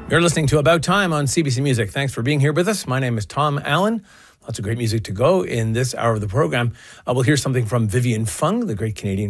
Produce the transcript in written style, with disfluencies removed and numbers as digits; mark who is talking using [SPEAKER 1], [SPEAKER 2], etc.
[SPEAKER 1] You're listening to About Time on CBC Music. Thanks for being here with us. My name is Tom Allen. Lots of great music to go in this hour of the program. We'll hear something from Vivian Fung, the great Canadian